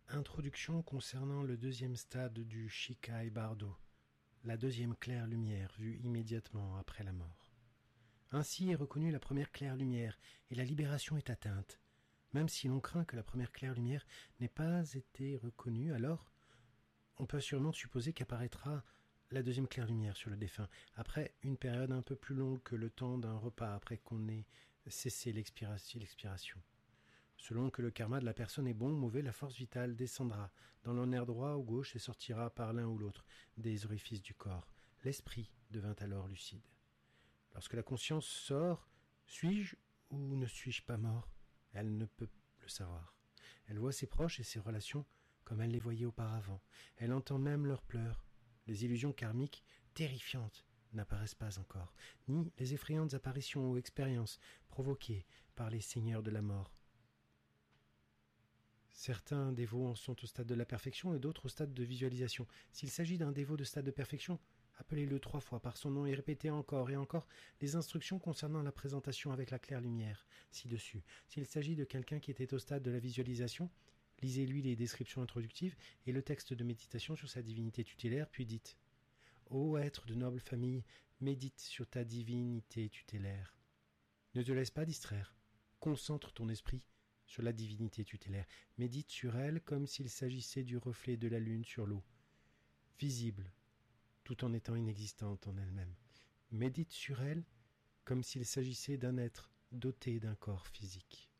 Introduction concernant le deuxième stade du Shikai Bardo, la deuxième claire lumière vue immédiatement après la mort. Ainsi est reconnue la première claire lumière et la libération est atteinte. Même si l'on craint que la première claire lumière n'ait pas été reconnue, alors on peut sûrement supposer qu'apparaîtra la deuxième claire lumière sur le défunt, après une période un peu plus longue que le temps d'un repas après qu'on ait cessé l'expiration. Selon que le karma de la personne est bon ou mauvais, la force vitale descendra dans le nerf droit ou gauche et sortira par l'un ou l'autre des orifices du corps. L'esprit devint alors lucide. Lorsque la conscience sort, suis-je ou ne suis-je pas mort? Elle ne peut le savoir. Elle voit ses proches et ses relations comme elle les voyait auparavant. Elle entend même leurs pleurs. Les illusions karmiques, terrifiantes, n'apparaissent pas encore, ni les effrayantes apparitions ou expériences provoquées par les seigneurs de la mort. Certains dévots en sont au stade de la perfection et d'autres au stade de visualisation. S'il s'agit d'un dévot de stade de perfection, appelez-le 3 fois par son nom et répétez encore et encore les instructions concernant la présentation avec la claire lumière ci-dessus. S'il s'agit de quelqu'un qui était au stade de la visualisation, lisez-lui les descriptions introductives et le texte de méditation sur sa divinité tutélaire, puis dites « Ô être de noble famille, médite sur ta divinité tutélaire. Ne te laisse pas distraire. Concentre ton esprit sur la divinité tutélaire. Médite sur elle comme s'il s'agissait du reflet de la lune sur l'eau, visible, tout en étant inexistante en elle-même. Médite sur elle comme s'il s'agissait d'un être doté d'un corps physique.